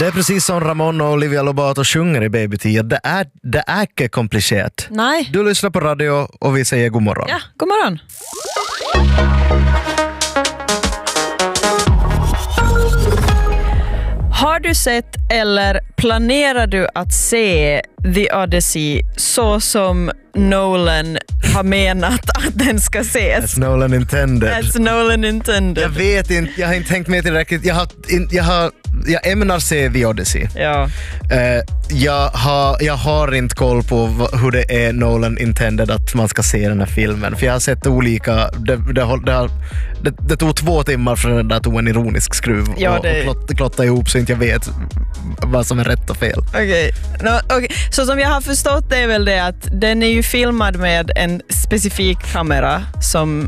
Det är precis som Ramon och Olivia Lobato sjunger i Baby T. Det är inte komplicerat. Nej. Du lyssnar på radio och vi säger god morgon. Ja, god morgon. Har du sett eller planerar du att se The Odyssey så som Nolan har menat att den ska ses? As Nolan intended. Jag vet inte, jag har inte tänkt med tillräckligt. Jag ämnar se The Odyssey. Ja. Jag har inte koll på hur det är Nolan intended att man ska se den här filmen. För jag har sett olika... Det tog 2 timmar för den där tog en ironisk skruv och klotta ihop så inte jag vet vad som är rätt och fel. Okej. Så som jag har förstått det är väl det att den är ju filmad med en specifik kamera som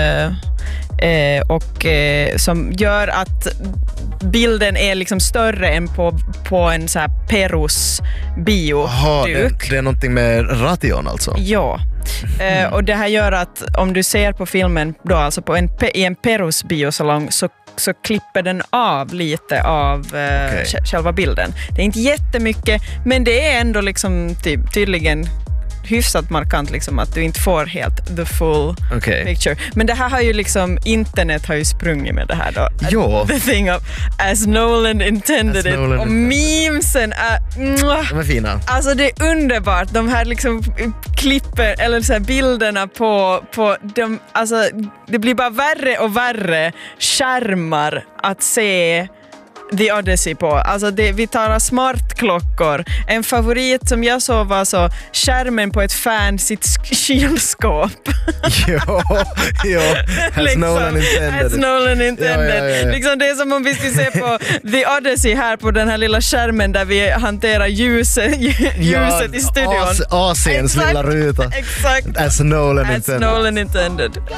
som gör att bilden är liksom större än på en så här Perus bioduk. Det är någonting med ration alltså? Ja. Och det här gör att om du ser på filmen då alltså i en Perus biosalong så klipper den av lite av själva bilden. Det är inte jättemycket, men det är ändå liksom tydligen hyfsat markant liksom att du inte får helt the full picture. Men det här har ju liksom internet har ju sprungit med det här då. Jo. The thing of as Nolan intended it. Och memesen de är fina. Alltså det är underbart. De här liksom klipper eller så här bilderna på de, alltså det blir bara värre och värre skärmar att se The Odyssey på. Alltså vi tar smartklockor. En favorit som jag såg var så skärmen på ett fancy kylskåp. Jo. As Nolan intended. Ja. Liksom det är som om vi skulle se på The Odyssey här på den här lilla skärmen där vi hanterar ljuset i studion. Asiens lilla ruta. Exakt. As Nolan intended.